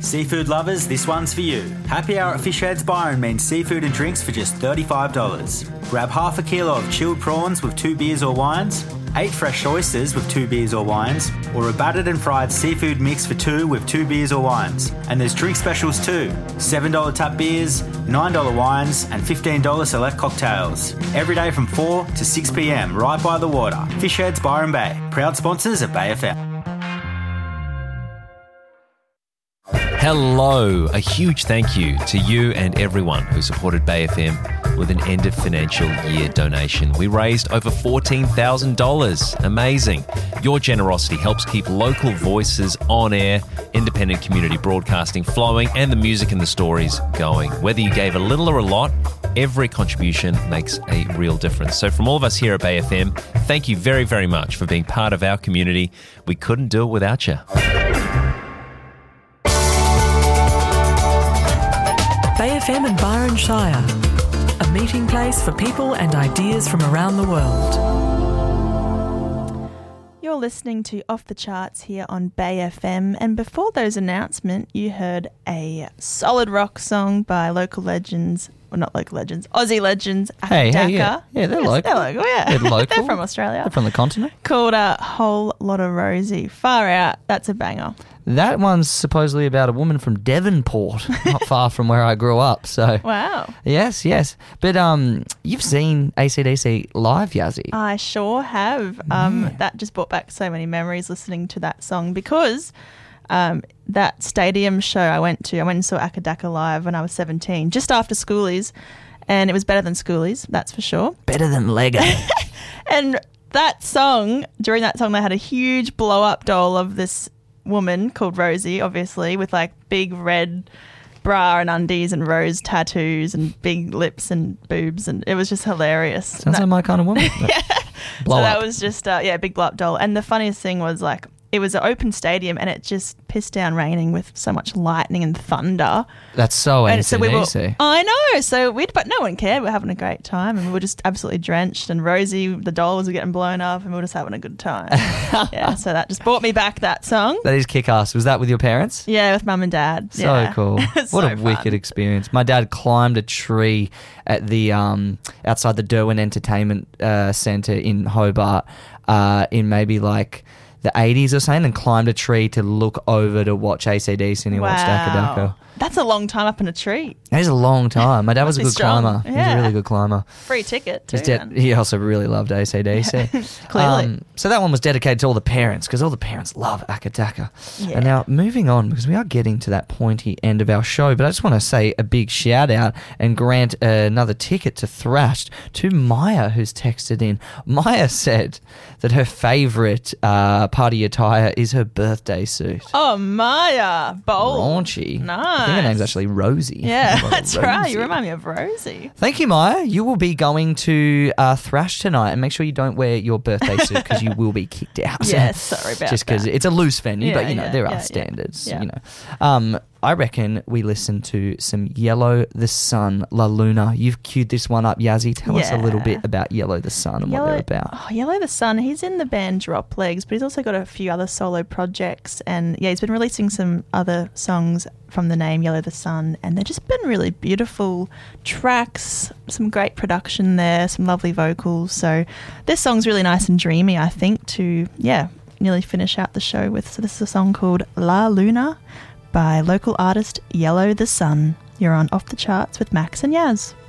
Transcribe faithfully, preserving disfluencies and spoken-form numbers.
Seafood lovers, this one's for you. Happy hour at Fish Heads Byron means seafood and drinks for just thirty-five dollars. Grab half a kilo of chilled prawns with two beers or wines, eight fresh oysters with two beers or wines, or a battered and fried seafood mix for two with two beers or wines. And there's drink specials too. seven dollars tap beers, nine dollars wines, and fifteen dollars select cocktails. Every day from four to six p.m. right by the water. Fish Heads Byron Bay, proud sponsors of Bay F M. Hello, a huge thank you to you and everyone who supported Bay F M with an end of financial year donation. We raised over fourteen thousand dollars. Amazing. Your generosity helps keep local voices on air, independent community broadcasting flowing, and the music and the stories going. Whether you gave a little or a lot, every contribution makes a real difference. So from all of us here at Bay F M, thank you very, very much for being part of our community. We couldn't do it without you. Bay F M and Byron Shire, a meeting place for people and ideas from around the world. You're listening to Off the Charts here on Bay F M, and before those announcements, you heard a solid rock song by local legends, well, not local legends, Aussie legends, Hey, Akadaka. hey, yeah. Yeah, they're Yes, local. They're local, yeah. They're local. They're from Australia. They're from the continent. Called a Whole Lot of Rosie. Far out. That's a banger. That one's supposedly about a woman from Devonport, not far from where I grew up. So Wow. yes, yes. But um, you've seen A C D C live, Yazzie. I sure have. Um, That just brought back so many memories listening to that song because um, that stadium show I went to, I went and saw Akadaka live when I was seventeen, just after Schoolies, and it was better than Schoolies, that's for sure. Better than Lego. And that song, during that song, they had a huge blow-up doll of this woman called Rosie, obviously, with like big red bra and undies and rose tattoos and big lips and boobs, and it was just hilarious. Sounds that, like my kind of woman. Blow so up. that was just uh, yeah, big blow up doll. And the funniest thing was like it was an open stadium and it just pissed down raining with so much lightning and thunder. That's so And A C D C. so we were, I know. So we, but no one cared. We were having a great time, and we were just absolutely drenched. And Rosie, the doll, was getting blown up, and we were just having a good time. Yeah. So that just brought me back that song. That is kick-ass. Was that with your parents? Yeah, with mum and dad. So yeah. cool. So What a fun. wicked experience. My dad climbed a tree at the um, outside the Derwin Entertainment uh, Centre in Hobart uh, in maybe like the eighties or something, and climbed a tree to look over to watch A C D C, and he watched Akadaka. That's a long time up in a tree. That is a long time. My dad was a Must good be strong. climber. He was Yeah. a really good climber. Free ticket too. His dad, man. he also really loved A C D C. Clearly. so that one was dedicated to all the parents, because all the parents love Akadaka. Yeah. And now moving on, because we are getting to that pointy end of our show, but I just want to say a big shout out and grant uh, another ticket to Thrashed to Maya, who's texted in. Maya said that her favourite uh, party attire is her birthday suit. Oh, Maya. Bold. Raunchy. Nice. I think her name's actually Rosie. Yeah, What a that's right. Rosie. You remind me of Rosie. Thank you, Maya. You will be going to uh, Thrash tonight, and make sure you don't wear your birthday suit because you will be kicked out. Yes, sorry about Just because that. it's a loose venue, Yeah, but you know yeah, there yeah, are yeah. standards. Yeah. You know, um, I reckon we listen to some Yellow the Sun, La Luna. You've queued this one up, Yazzie. Tell us a little Yeah. bit about Yellow the Sun and what they're about. Oh, Yellow the Sun. He's in the band Drop Legs, but he's also got a few other solo projects. And yeah, he's been releasing some other songs from the name Yellow the Sun, and they've just been really beautiful tracks, some great production there, some lovely vocals. So this song's really nice and dreamy, I think, to, yeah, nearly finish out the show with. So this is a song called La Luna by local artist Yellow the Sun. You're on Off the Charts with Max and Yaz.